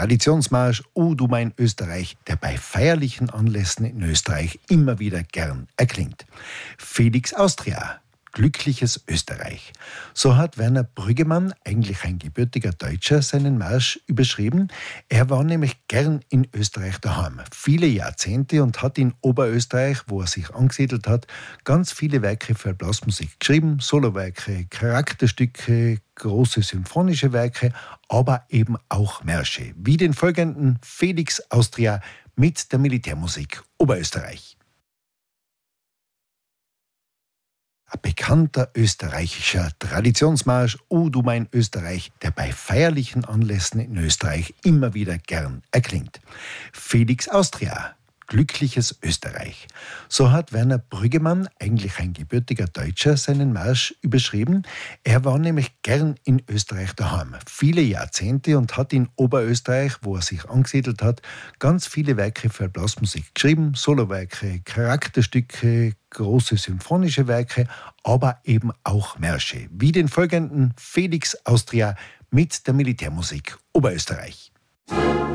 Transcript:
Traditionsmarsch O du mein Österreich, der bei feierlichen Anlässen in Österreich immer wieder gern erklingt. Felix Austria. Glückliches Österreich. So hat Werner Brüggemann, eigentlich ein gebürtiger Deutscher, seinen Marsch überschrieben. Er war nämlich gern in Österreich daheim, viele Jahrzehnte, und hat in Oberösterreich, wo er sich angesiedelt hat, ganz viele Werke für Blasmusik geschrieben, Solowerke, Charakterstücke, große symphonische Werke, aber eben auch Märsche, wie den folgenden Felix Austria mit der Militärmusik Oberösterreich. Ein bekannter österreichischer Traditionsmarsch O du mein Österreich, der bei feierlichen Anlässen in Österreich immer wieder gern erklingt. Felix Austria. Glückliches Österreich. So hat Werner Brüggemann, eigentlich ein gebürtiger Deutscher, seinen Marsch überschrieben. Er war nämlich gern in Österreich daheim, viele Jahrzehnte, und hat in Oberösterreich, wo er sich angesiedelt hat, ganz viele Werke für Blasmusik geschrieben, Solowerke, Charakterstücke, große symphonische Werke, aber eben auch Märsche, wie den folgenden Felix Austria mit der Militärmusik Oberösterreich.